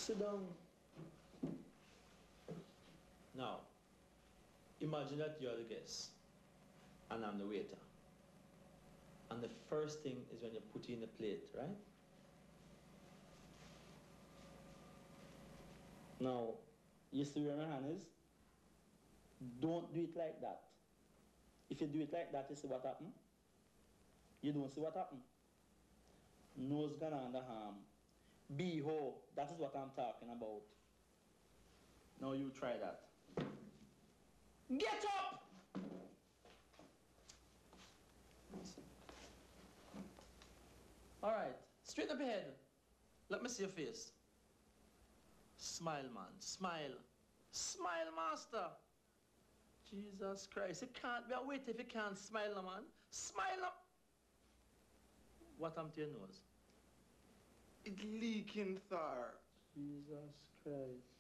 Sit down. Now, imagine that you're the guest and I'm the waiter. And the first thing is when you put in the plate, right? Now, you see where my hand is? Don't do it like that. If you do it like that, you see what happens? You don't see what happens. Nose gone under arm. Beho, that is what I'm talking about. Now you try that. Get up! Alright, straight up your head. Let me see your face. Smile, man, smile. Smile, master. Jesus Christ, you can't be a waiter if you can't smile, no, man. Smile, no. What happened to your nose? It's leaking, sir. Jesus Christ.